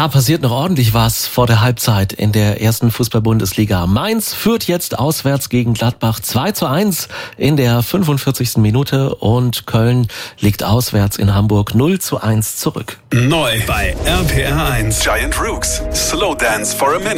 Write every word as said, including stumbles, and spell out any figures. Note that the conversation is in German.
Da passiert noch ordentlich was vor der Halbzeit in der ersten Fußball-Bundesliga. Mainz führt jetzt auswärts gegen Gladbach zwei zu eins in der fünfundvierzigsten Minute und Köln liegt auswärts in Hamburg null zu eins zurück. Neu bei R P R eins. Giant Rooks. Slow Dance for a Minute.